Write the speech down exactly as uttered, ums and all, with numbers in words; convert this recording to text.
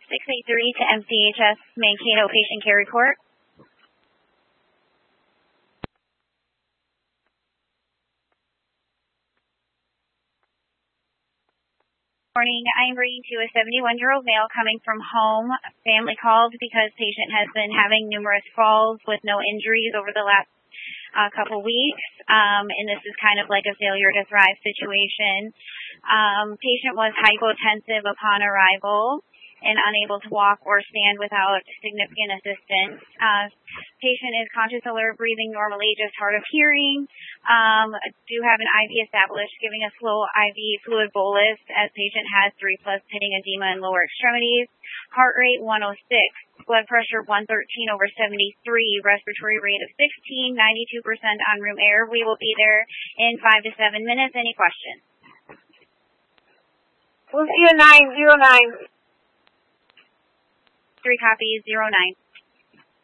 six eight three to M C H S Mankato patient care report. Morning. I'm bringing to a seventy-one-year-old male coming from home. Family called because patient has been having numerous falls with no injuries over the last uh, couple weeks, um, and this is kind of like a failure to thrive situation. Um, patient was hypotensive upon arrival and unable to walk or stand without significant assistance. Uh, patient is conscious, alert, breathing normally, just hard of hearing. Um, do have an I V established, giving a slow I V fluid bolus as patient has three plus pitting edema in lower extremities. Heart rate one oh six, blood pressure one thirteen over seventy-three, respiratory rate of sixteen, ninety-two percent on room air. We will be there in five to seven minutes. Any questions? We'll see you at nine oh nine. Three copies, zero nine.